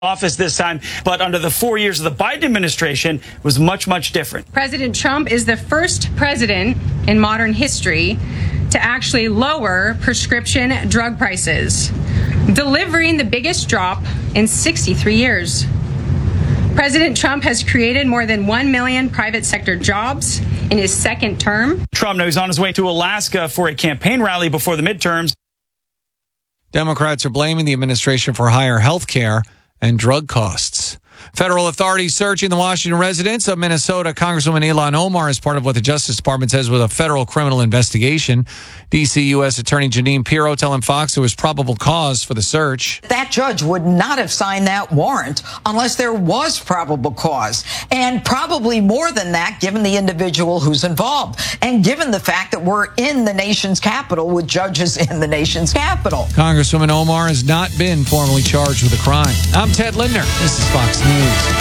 office this time, but under the 4 years of the Biden administration, it was much, much different. President Trump is the first president in modern history to actually lower prescription drug prices, delivering the biggest drop in 63 years. President Trump has created more than 1 million private sector jobs in his second term. Trump knows he's on his way to Alaska for a campaign rally before the midterms. Democrats are blaming the administration for higher health care and drug costs. Federal authorities searching the Washington residence of Minnesota Congresswoman Ilhan Omar as part of what the Justice Department says was a federal criminal investigation. D.C. U.S. Attorney Jeanine Pirro telling Fox there was probable cause for the search. That judge would not have signed that warrant unless there was probable cause. And probably more than that, given the individual who's involved. And given the fact that we're in the nation's capital with judges in the nation's capital. Congresswoman Omar has not been formally charged with a crime. I'm Ted Lindner. This is Fox News.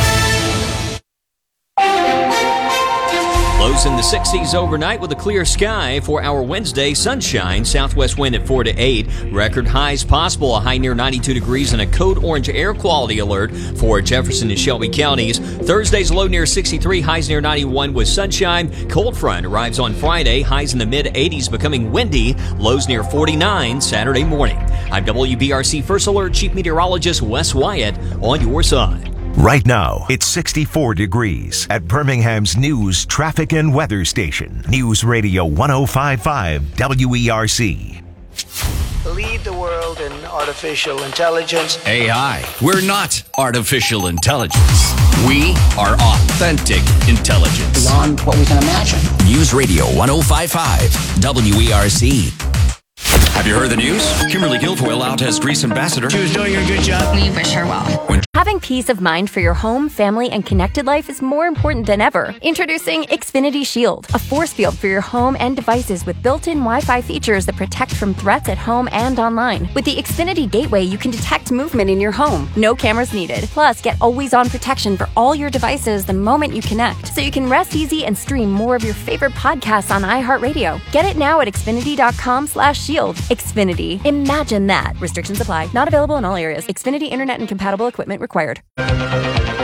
Lows in the 60s overnight with a clear sky for our Wednesday. Sunshine, southwest wind at 4 to 8. Record highs possible, a high near 92 degrees and a code orange air quality alert for Jefferson and Shelby counties. Thursday's low near 63, highs near 91 with sunshine. Cold front arrives on Friday, highs in the mid 80s becoming windy, lows near 49 Saturday morning. I'm WBRC First Alert Chief Meteorologist Wes Wyatt on your side. Right now, it's 64 degrees at Birmingham's news, traffic, and weather station. News Radio 105.5 WERC. Lead the world in artificial intelligence. AI. We're not artificial intelligence. We are authentic intelligence. Beyond what we can imagine. News Radio 105.5 WERC. Have you heard the news? Kimberly Guilfoyle out as Greece ambassador. She was doing a good job. We wish her well. Having peace of mind for your home, family, and connected life is more important than ever. Introducing Xfinity Shield, a force field for your home and devices with built-in Wi-Fi features that protect from threats at home and online. With the Xfinity Gateway, you can detect movement in your home. No cameras needed. Plus, get always-on protection for all your devices the moment you connect, so you can rest easy and stream more of your favorite podcasts on iHeartRadio. Get it now at Xfinity.com/shield. Xfinity. Imagine that. Restrictions apply. Not available in all areas. Xfinity Internet and compatible equipment required.